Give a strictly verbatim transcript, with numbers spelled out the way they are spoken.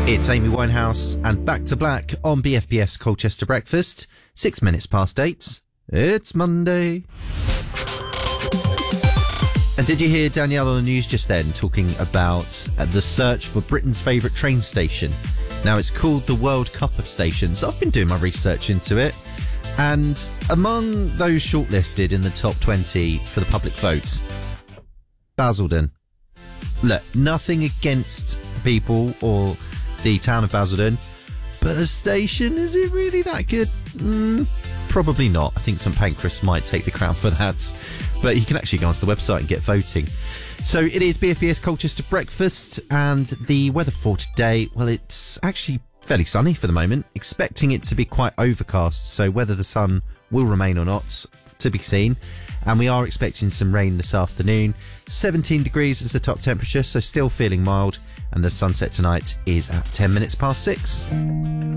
It's Amy Winehouse and Back to Black on B F B S Colchester Breakfast. Six minutes past eight. It's Monday. And did you hear Danielle on the news just then talking about the search for Britain's favourite train station? Now, it's called the World Cup of Stations. I've been doing my research into it. And among those shortlisted in the top twenty for the public vote, Basildon. Look, nothing against the people or the town of Basildon, but the station, is it really that good? Mm, probably not. I think St Pancras might take the crown for that. But you can actually go onto the website and get voting. So it is B F B S Colchester Breakfast, and the weather for today, well, it's actually fairly sunny for the moment. Expecting it to be quite overcast, so whether the sun will remain or not, to be seen. And we are expecting some rain this afternoon. seventeen degrees is the top temperature, so still feeling mild. And the sunset tonight is at ten minutes past six.